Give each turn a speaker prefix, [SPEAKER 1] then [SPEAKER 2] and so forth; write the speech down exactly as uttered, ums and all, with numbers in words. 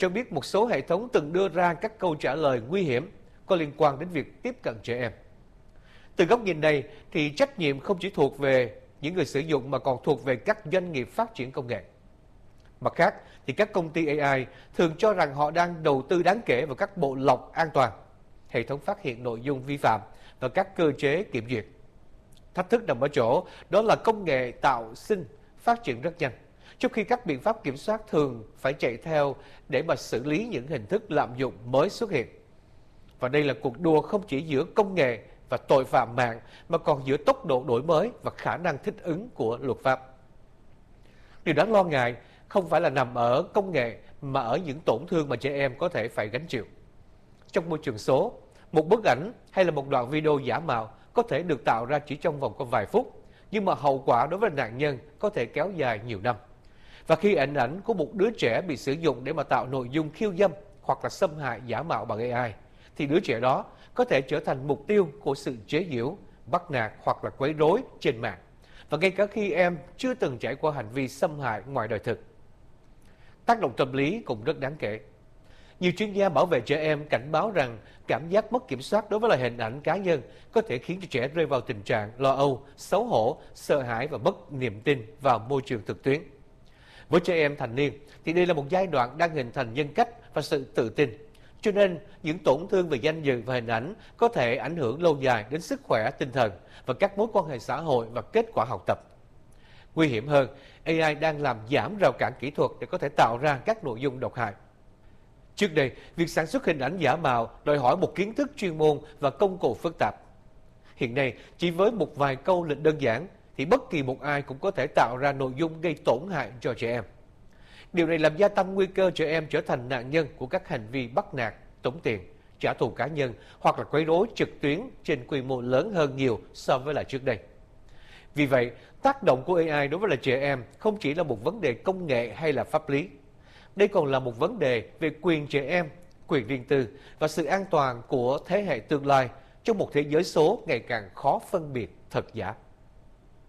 [SPEAKER 1] cho biết một số hệ thống từng đưa ra các câu trả lời nguy hiểm có liên quan đến việc tiếp cận trẻ em. Từ góc nhìn này thì trách nhiệm không chỉ thuộc về những người sử dụng mà còn thuộc về các doanh nghiệp phát triển công nghệ. Mặt khác thì các công ty a i thường cho rằng họ đang đầu tư đáng kể vào các bộ lọc an toàn, hệ thống phát hiện nội dung vi phạm và các cơ chế kiểm duyệt. Thách thức nằm ở chỗ đó là công nghệ tạo sinh phát triển rất nhanh, trong khi các biện pháp kiểm soát thường phải chạy theo để mà xử lý những hình thức lạm dụng mới xuất hiện. Và đây là cuộc đua không chỉ giữa công nghệ và tội phạm mạng mà còn giữa tốc độ đổi mới và khả năng thích ứng của luật pháp. Điều đáng lo ngại không phải là nằm ở công nghệ mà ở những tổn thương mà trẻ em có thể phải gánh chịu. Trong môi trường số, một bức ảnh hay là một đoạn video giả mạo có thể được tạo ra chỉ trong vòng có vài phút, nhưng mà hậu quả đối với nạn nhân có thể kéo dài nhiều năm. Và khi hình ảnh của một đứa trẻ bị sử dụng để mà tạo nội dung khiêu dâm hoặc là xâm hại giả mạo bằng a i, thì đứa trẻ đó có thể trở thành mục tiêu của sự chế giễu, bắt nạt hoặc là quấy rối trên mạng, và ngay cả khi em chưa từng trải qua hành vi xâm hại ngoài đời thực. Tác động tâm lý cũng rất đáng kể. Nhiều chuyên gia bảo vệ trẻ em cảnh báo rằng cảm giác mất kiểm soát đối với loại hình ảnh cá nhân có thể khiến cho trẻ rơi vào tình trạng lo âu, xấu hổ, sợ hãi và mất niềm tin vào môi trường trực tuyến. Với trẻ em thành niên thì đây là một giai đoạn đang hình thành nhân cách và sự tự tin. Cho nên, những tổn thương về danh dự và hình ảnh có thể ảnh hưởng lâu dài đến sức khỏe tinh thần và các mối quan hệ xã hội và kết quả học tập. Nguy hiểm hơn, a i đang làm giảm rào cản kỹ thuật để có thể tạo ra các nội dung độc hại. Trước đây, việc sản xuất hình ảnh giả mạo đòi hỏi một kiến thức chuyên môn và công cụ phức tạp. Hiện nay, chỉ với một vài câu lệnh đơn giản thì bất kỳ một ai cũng có thể tạo ra nội dung gây tổn hại cho trẻ em. Điều này làm gia tăng nguy cơ trẻ em trở thành nạn nhân của các hành vi bắt nạt, tống tiền, trả thù cá nhân hoặc là quấy rối trực tuyến trên quy mô lớn hơn nhiều so với là trước đây. Vì vậy, tác động của a i đối với là trẻ em không chỉ là một vấn đề công nghệ hay là pháp lý. Đây còn là một vấn đề về quyền trẻ em, quyền riêng tư và sự an toàn của thế hệ tương lai trong một thế giới số ngày càng khó phân biệt thật giả.